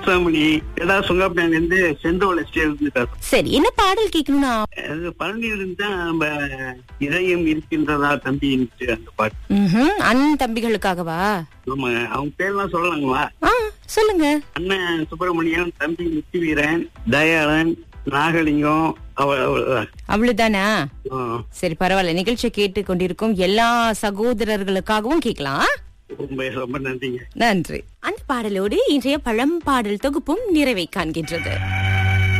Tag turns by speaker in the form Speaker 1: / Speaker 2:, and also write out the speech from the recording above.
Speaker 1: ராசாமணி ஏதாவது சுங்கப்பேன்ல இருந்து செந்தோலை சேர்ந்து
Speaker 2: சரி, என்ன பாடல் கேட்கணும்னா?
Speaker 1: பழனியிலிருந்து தான் நம்ம இதயம் இருக்கின்றதா தம்பி அந்த பாட்டு.
Speaker 2: அண்ணன் தம்பிகளுக்காகவா?
Speaker 1: ஆமா, அவங்க பேர்லாம் சொல்லலாங்களா?
Speaker 2: சொல்லுங்க.
Speaker 1: அண்ணன் சுப்பிரமணியன், தம்பி முத்துவீரன், தயாளன், நாகலிங்கம்,
Speaker 2: அவ்வளவுதானா? சரி, பரவாயில்ல. நிகழ்ச்சியை கேட்டு கொண்டிருக்கும் எல்லா சகோதரர்களுக்காகவும் கேட்கலாம்.
Speaker 1: ரொம்ப நன்றிங்க.
Speaker 2: நன்றி. அந்த பாடலோடு இன்றைய பழம் பாடல் தொகுப்பும் நிறைவை காண்கின்றது.